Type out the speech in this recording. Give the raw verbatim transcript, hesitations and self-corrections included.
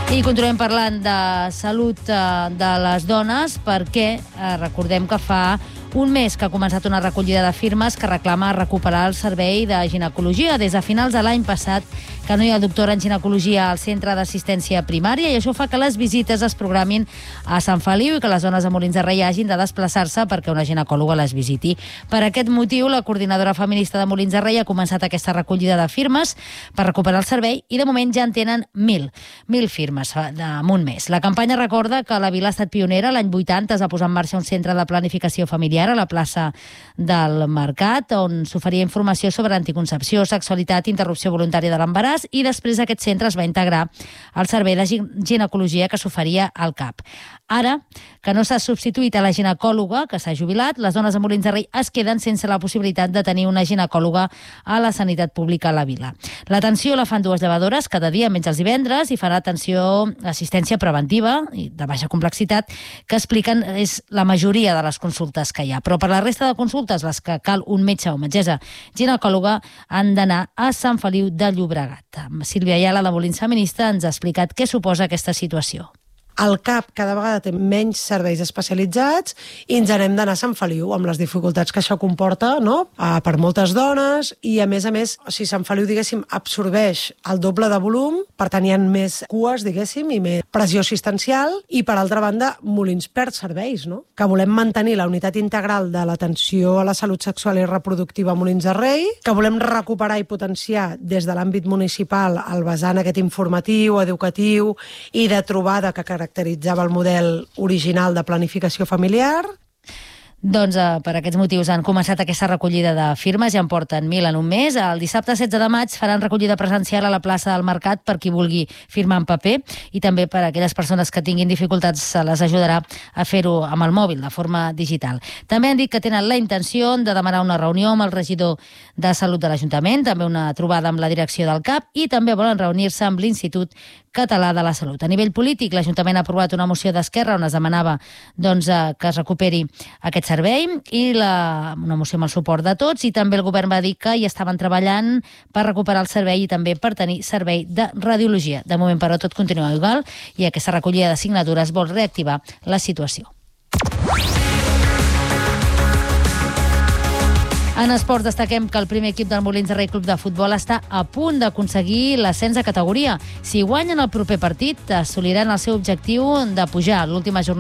I continuem parlant de salut de les dones perquè eh, recordem que fa un mes que ha començat una recollida de firmes que reclama recuperar el servei de ginecologia. Des de finals de l'any passat que no hi ha doctora en ginecologia al centre d'assistència primària i això fa que les visites es programin a Sant Feliu i que les dones de Molins de Rei hagin de desplaçar-se perquè una ginecòloga les visiti. Per aquest motiu, la coordinadora feminista de Molins de Rei ha començat aquesta recollida de firmes per recuperar el servei i de moment ja en tenen mil. Mil firmes en un mes. La campanya recorda que la vila ha estat pionera. L'any vuitanta es va posar en marxa un centre de planificació familiar a la plaça del Mercat, on s'oferia informació sobre anticoncepció, sexualitat, interrupció voluntària de l'embaràs, i després aquest centre es va integrar al servei de ginecologia que s'oferia al C A P. Ara, que no s'ha substituït a la ginecòloga, que s'ha jubilat, les dones de Molins de Rei es queden sense la possibilitat de tenir una ginecòloga a la sanitat pública a la vila. L'atenció la fan dues llevadores cada dia, menys els divendres, i fan atenció, assistència preventiva i de baixa complexitat, que expliquen és la majoria de les consultes que hi ha. Però per la resta de consultes, les que cal un metge o metgessa ginecòloga, han d'anar a Sant Feliu de Llobregat. Sílvia Ayala, de Molins Feminista, ens ha explicat què suposa aquesta situació. El C A P cada vegada té menys serveis especialitzats i ens n'hem d'anar a Sant Feliu amb les dificultats que això comporta, no? Per moltes dones i, a més a més, o sigui, Sant Feliu, diguéssim, absorbeix el doble de volum, per tant hi ha més cues, diguéssim, i més pressió assistencial, i, per altra banda, Molins perd serveis, no? Que volem mantenir la unitat integral de l'atenció a la salut sexual i reproductiva a Molins de Rei, que volem recuperar i potenciar des de l'àmbit municipal el vessant aquest informatiu, educatiu i de trobada que caracteritzava el model original de planificació familiar. Doncs eh, per aquests motius han començat aquesta recollida de firmes, ja en porten mil en un mes. El dissabte setze de maig faran recollida presencial a la plaça del Mercat per qui vulgui firmar en paper i també per a aquelles persones que tinguin dificultats se les ajudarà a fer-ho amb el mòbil, de forma digital. També han dit que tenen la intenció de demanar una reunió amb el regidor de Salut de l'Ajuntament, també una trobada amb la direcció del C A P i també volen reunir-se amb l'Institut Català de la Salut. A nivell polític, l'Ajuntament ha aprovat una moció d'Esquerra on es demanava doncs, que es recuperi aquest servei i la, una moció amb el suport de tots, i també el govern va dir que hi estaven treballant per recuperar el servei i també per tenir servei de radiologia. De moment, però, tot continua igual i aquesta recollida de signatures vol reactivar la situació. En esports destaquem que el primer equip del Molins de Rei Club de Futbol està a punt d'aconseguir l'ascens a categoria. Si guanyen el proper partit, assoliran el seu objectiu de pujar. L'última jornada